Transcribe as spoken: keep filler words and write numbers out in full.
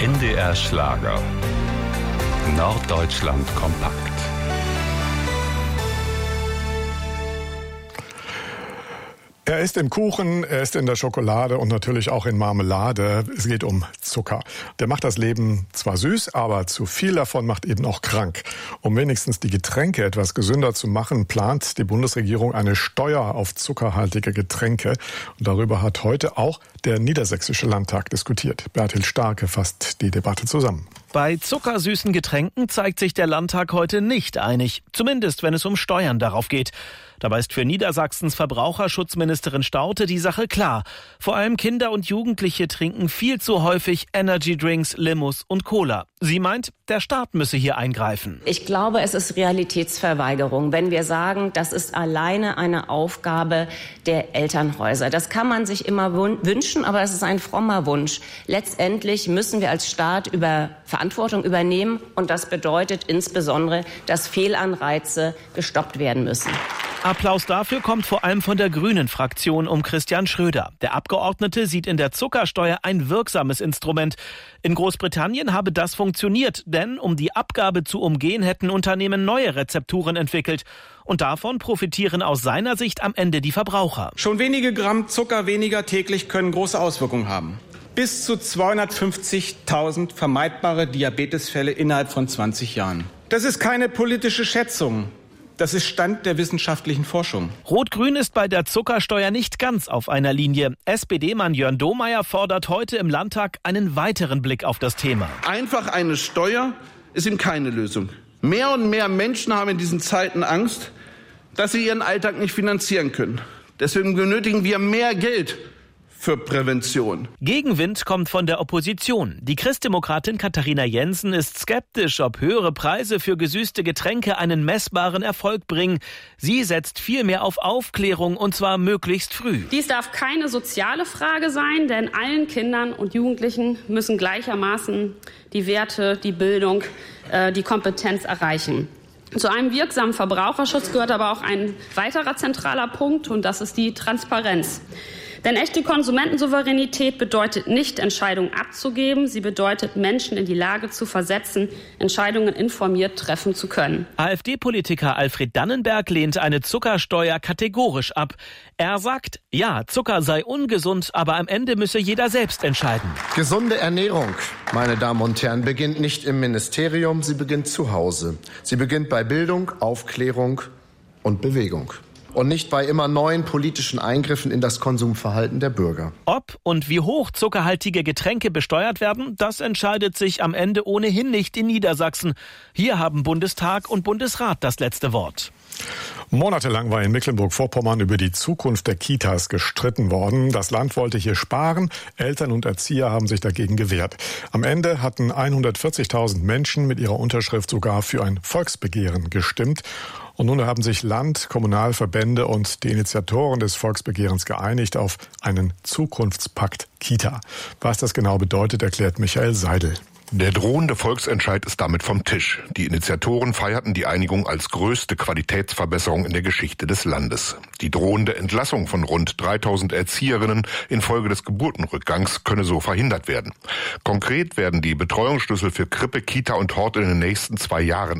N D R Schlager. Norddeutschland kompakt. Er ist im Kuchen, er ist in der Schokolade und natürlich auch in Marmelade. Es geht um Zucker. Der macht das Leben zwar süß, aber zu viel davon macht eben auch krank. Um wenigstens die Getränke etwas gesünder zu machen, plant die Bundesregierung eine Steuer auf zuckerhaltige Getränke. Und darüber hat heute auch der Niedersächsische Landtag diskutiert. Bertil Starke fasst die Debatte zusammen. Bei zuckersüßen Getränken zeigt sich der Landtag heute nicht einig, zumindest wenn es um Steuern darauf geht. Dabei ist für Niedersachsens Verbraucherschutzministerin Staudte die Sache klar. Vor allem Kinder und Jugendliche trinken viel zu häufig Energydrinks, Limos und Cola. Sie meint, der Staat müsse hier eingreifen. Ich glaube, es ist Realitätsverweigerung, wenn wir sagen, das ist alleine eine Aufgabe der Elternhäuser. Das kann man sich immer wünschen, aber es ist ein frommer Wunsch. Letztendlich müssen wir als Staat über Verantwortung übernehmen und das bedeutet insbesondere, dass Fehlanreize gestoppt werden müssen. Applaus dafür kommt vor allem von der Grünen-Fraktion um Christian Schröder. Der Abgeordnete sieht in der Zuckersteuer ein wirksames Instrument. In Großbritannien habe das funktioniert, denn um die Abgabe zu umgehen, hätten Unternehmen neue Rezepturen entwickelt. Und davon profitieren aus seiner Sicht am Ende die Verbraucher. Schon wenige Gramm Zucker weniger täglich können große Auswirkungen haben. Bis zu zweihundertfünfzigtausend vermeidbare Diabetesfälle innerhalb von zwanzig Jahren. Das ist keine politische Schätzung. Das ist Stand der wissenschaftlichen Forschung. Rot-Grün ist bei der Zuckersteuer nicht ganz auf einer Linie. S P D-Mann Jörn Domeyer fordert heute im Landtag einen weiteren Blick auf das Thema. Einfach eine Steuer ist ihm keine Lösung. Mehr und mehr Menschen haben in diesen Zeiten Angst, dass sie ihren Alltag nicht finanzieren können. Deswegen benötigen wir mehr Geld für Prävention. Gegenwind kommt von der Opposition. Die Christdemokratin Katharina Jensen ist skeptisch, ob höhere Preise für gesüßte Getränke einen messbaren Erfolg bringen. Sie setzt vielmehr auf Aufklärung, und zwar möglichst früh. Dies darf keine soziale Frage sein, denn allen Kindern und Jugendlichen müssen gleichermaßen die Werte, die Bildung, äh, die Kompetenz erreichen. Zu einem wirksamen Verbraucherschutz gehört aber auch ein weiterer zentraler Punkt, und das ist die Transparenz. Denn echte Konsumentensouveränität bedeutet nicht, Entscheidungen abzugeben. Sie bedeutet, Menschen in die Lage zu versetzen, Entscheidungen informiert treffen zu können. AfD-Politiker Alfred Dannenberg lehnt eine Zuckersteuer kategorisch ab. Er sagt, ja, Zucker sei ungesund, aber am Ende müsse jeder selbst entscheiden. Gesunde Ernährung, meine Damen und Herren, beginnt nicht im Ministerium, sie beginnt zu Hause. Sie beginnt bei Bildung, Aufklärung und Bewegung. Und nicht bei immer neuen politischen Eingriffen in das Konsumverhalten der Bürger. Ob und wie hoch zuckerhaltige Getränke besteuert werden, das entscheidet sich am Ende ohnehin nicht in Niedersachsen. Hier haben Bundestag und Bundesrat das letzte Wort. Monatelang war in Mecklenburg-Vorpommern über die Zukunft der Kitas gestritten worden. Das Land wollte hier sparen. Eltern und Erzieher haben sich dagegen gewehrt. Am Ende hatten hundertvierzigtausend Menschen mit ihrer Unterschrift sogar für ein Volksbegehren gestimmt. Und nun haben sich Land, Kommunalverbände und die Initiatoren des Volksbegehrens geeinigt auf einen Zukunftspakt Kita. Was das genau bedeutet, erklärt Michael Seidel. Der drohende Volksentscheid ist damit vom Tisch. Die Initiatoren feierten die Einigung als größte Qualitätsverbesserung in der Geschichte des Landes. Die drohende Entlassung von rund dreitausend Erzieherinnen infolge des Geburtenrückgangs könne so verhindert werden. Konkret werden die Betreuungsschlüssel für Krippe, Kita und Hort in den nächsten zwei Jahren